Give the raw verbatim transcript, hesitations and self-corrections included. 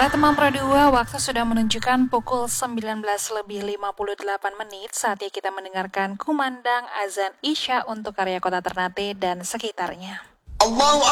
Para teman Pro dua, waktu sudah menunjukkan pukul sembilan belas lebih lima puluh delapan menit. Saatnya kita mendengarkan kumandang azan Isya untuk area kota Ternate dan sekitarnya. Allahu